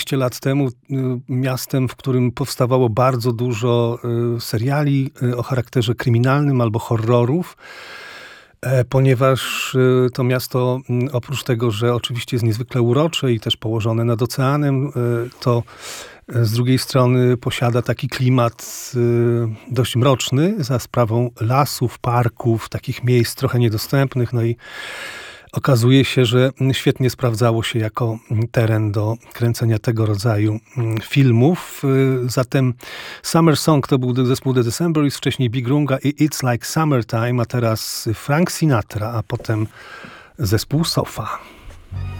15 lat temu miastem, w którym powstawało bardzo dużo seriali o charakterze kryminalnym albo horrorów, ponieważ to miasto, oprócz tego, że oczywiście jest niezwykle urocze i też położone nad oceanem, to z drugiej strony posiada taki klimat dość mroczny za sprawą lasów, parków, takich miejsc trochę niedostępnych. No i okazuje się, że świetnie sprawdzało się jako teren do kręcenia tego rodzaju filmów. Zatem Summer Song to był zespół The Decemberists, wcześniej Big Runga i It's Like Summertime, a teraz Frank Sinatra, a potem zespół Sofa.